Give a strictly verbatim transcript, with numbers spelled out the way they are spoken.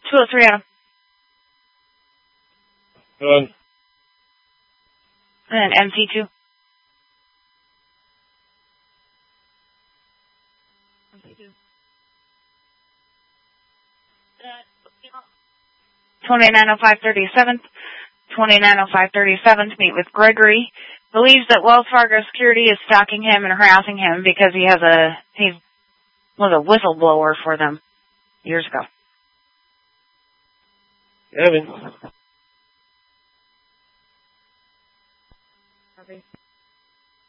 two oh three, Adam. Good. And M T two. twenty-nine oh five thirty-seventh. twenty-nine oh five thirty-seventh, meet with Gregory. Believes that Wells Fargo security is stalking him and harassing him because he has a, he was a whistleblower for them years ago. Evan.